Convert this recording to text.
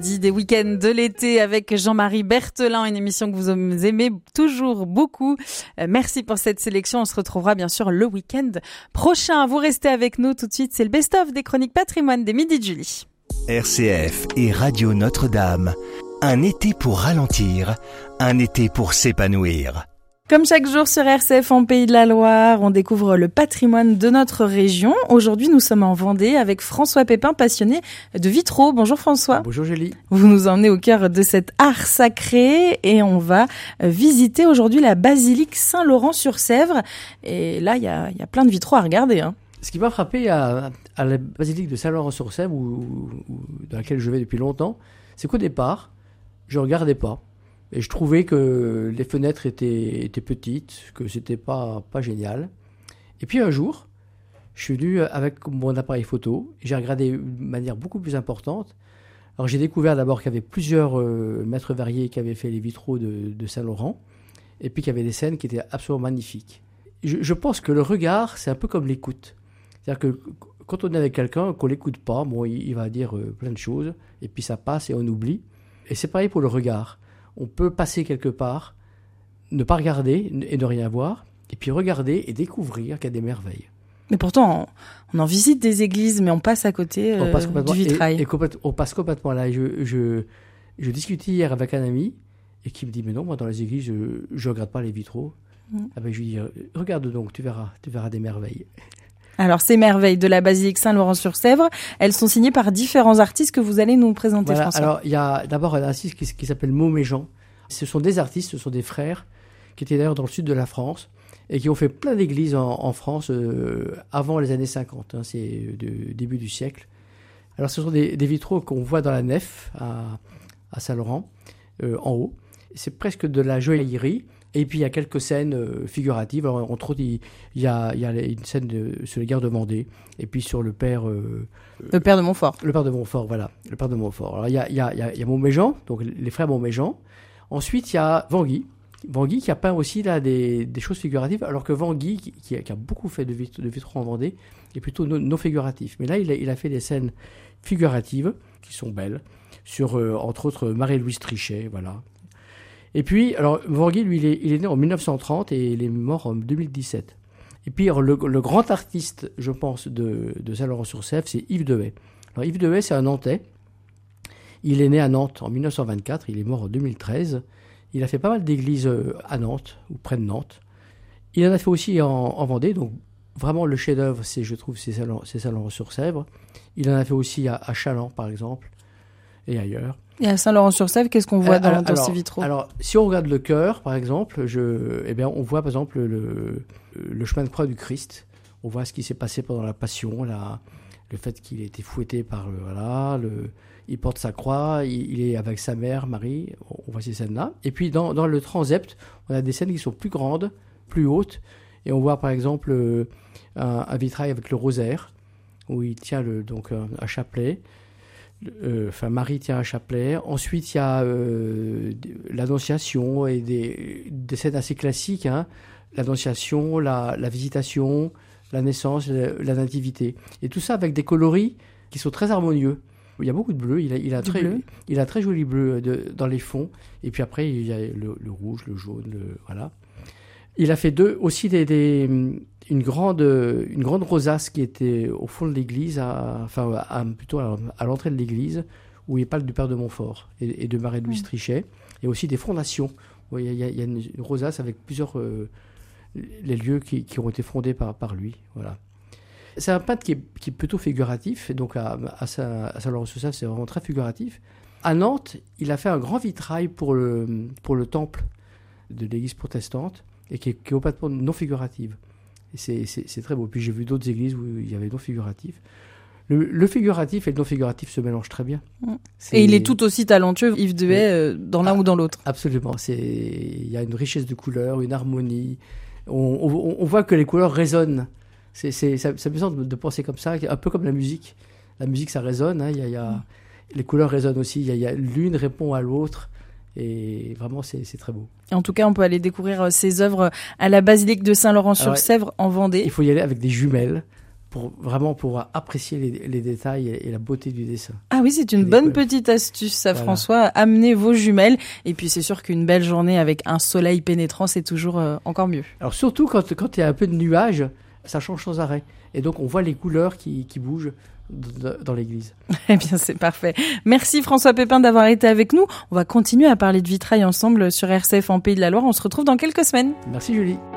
Des week-ends de l'été avec Jean-Marie Berthelin, une émission que vous aimez toujours beaucoup. Merci pour cette sélection. On se retrouvera bien sûr le week-end prochain. Vous restez avec nous tout de suite. C'est le best-of des chroniques patrimoine des Midi de Julie. RCF et Radio Notre-Dame. Un été pour ralentir, un été pour s'épanouir. Comme chaque jour sur RCF en Pays de la Loire, on découvre le patrimoine de notre région. Aujourd'hui, nous sommes en Vendée avec François Pépin, passionné de vitraux. Bonjour François. Bonjour Julie. Vous nous emmenez au cœur de cet art sacré et on va visiter aujourd'hui la basilique Saint-Laurent-sur-Sèvre. Et là, il y a plein de vitraux à regarder, hein. Ce qui m'a frappé à la basilique de Saint-Laurent-sur-Sèvre, dans laquelle je vais depuis longtemps, c'est qu'au départ, je ne regardais pas. Et je trouvais que les fenêtres étaient petites, que c'était pas génial. Et puis un jour, je suis venu avec mon appareil photo, et j'ai regardé de manière beaucoup plus importante. Alors j'ai découvert d'abord qu'il y avait plusieurs maîtres verriers qui avaient fait les vitraux de Saint-Laurent, et puis qu'il y avait des scènes qui étaient absolument magnifiques. Je pense que le regard, c'est un peu comme l'écoute. C'est-à-dire que quand on est avec quelqu'un, qu'on ne l'écoute pas, bon, il va dire plein de choses, et puis ça passe et on oublie. Et c'est pareil pour le regard. On peut passer quelque part, ne pas regarder et ne rien voir, et puis regarder et découvrir qu'il y a des merveilles. Mais pourtant, on en visite des églises, mais on passe à côté du vitrail. On passe complètement là. Je discutais hier avec un ami, et qui me dit, mais non, moi dans les églises, je ne regarde pas les vitraux. Ah ben, je lui dis, regarde donc, tu verras des merveilles. Alors, ces merveilles de la basilique Saint-Laurent-sur-Sèvre, elles sont signées par différents artistes que vous allez nous présenter, voilà, François. Alors, il y a d'abord un artiste qui s'appelle Mauméjean. Ce sont des artistes, ce sont des frères, qui étaient d'ailleurs dans le sud de la France, et qui ont fait plein d'églises en France avant les années 50, hein, c'est le début du siècle. Alors, ce sont des vitraux qu'on voit dans la nef à Saint-Laurent, en haut. C'est presque de la joaillerie. Et puis il y a quelques scènes figuratives. Alors, entre autres, il y a une scène sur les guerres de Vendée, et puis sur le père. Le père de Montfort. Le père de Montfort, voilà. Le père de Montfort. Alors il y a Mauméjean, donc les frères Mauméjean. Ensuite, il y a Van Guy. Van Guy qui a peint aussi là des choses figuratives, alors que Van Guy, qui a beaucoup fait de vitraux en Vendée, est plutôt non figuratif. Mais là, il a fait des scènes figuratives qui sont belles, sur entre autres Marie-Louise Trichet, voilà. Et puis, alors, Van Guy, lui, il est né en 1930 et il est mort en 2017. Et puis, alors, le grand artiste, je pense, de Saint-Laurent-sur-Sèvre, c'est Yves Dehaye. Alors, Yves Dehaye, c'est un Nantais. Il est né à Nantes en 1924, il est mort en 2013. Il a fait pas mal d'églises à Nantes, ou près de Nantes. Il en a fait aussi en Vendée, donc vraiment le chef-d'œuvre, c'est Saint-Laurent-sur-Sèvre. Il en a fait aussi à Chaland, par exemple, et ailleurs. Et à Saint-Laurent-sur-Sèvre, qu'est-ce qu'on voit dans ces vitraux ? Alors, si on regarde le chœur, par exemple, on voit par exemple le chemin de croix du Christ. On voit ce qui s'est passé pendant la Passion, le fait qu'il ait été fouetté par il porte sa croix, il est avec sa mère Marie. On voit ces scènes-là. Et puis dans le transept, on a des scènes qui sont plus grandes, plus hautes, et on voit par exemple un vitrail avec le rosaire où il tient un chapelet. Marie tient un chapelet. Ensuite, il y a l'Annonciation et des scènes assez classiques, hein. L'Annonciation, la Visitation, la naissance, la Nativité. Et tout ça avec des coloris qui sont très harmonieux. Il y a beaucoup de bleu. Il a très joli bleu dans les fonds. Et puis après, il y a le rouge, le jaune, voilà. Il a fait aussi une grande rosace qui était au fond de l'église, plutôt à l'entrée de l'église, où il parle du père de Montfort et de Marie-Louise Trichet. Il y a aussi des fondations. Il y a une rosace avec plusieurs les lieux qui ont été fondés par lui. Voilà. C'est un peintre qui est plutôt figuratif, et donc à Saint-Laurent-sur-Sèvre, c'est vraiment très figuratif. À Nantes, il a fait un grand vitrail pour le temple de l'église protestante, et qui est complètement non figurative. Et c'est très beau. Puis j'ai vu d'autres églises où il y avait non figuratif. Le figuratif et le non figuratif se mélangent très bien. Et il est tout aussi talentueux, Yves Dehaye, dans l'un ou dans l'autre. Absolument. Il y a une richesse de couleurs, une harmonie. On voit que les couleurs résonnent. Ça me semble de penser comme ça, un peu comme la musique. La musique, ça résonne. Hein. Les couleurs résonnent aussi. L'une répond à l'autre. Et vraiment, c'est très beau. Et en tout cas, on peut aller découvrir ses œuvres à la basilique de Saint-Laurent-sur-Sèvre en Vendée. Il faut y aller avec des jumelles. pour vraiment pouvoir apprécier les détails et la beauté du dessin. Ah oui, c'est une bonne petite astuce, ça, voilà. François. Amenez vos jumelles. Et puis, c'est sûr qu'une belle journée avec un soleil pénétrant, c'est toujours encore mieux. Alors, surtout quand il y a un peu de nuages, ça change sans arrêt. Et donc, on voit les couleurs qui bougent dans l'église. Eh bien, c'est parfait. Merci François Pépin d'avoir été avec nous. On va continuer à parler de vitrail ensemble sur RCF en Pays de la Loire. On se retrouve dans quelques semaines. Merci Julie.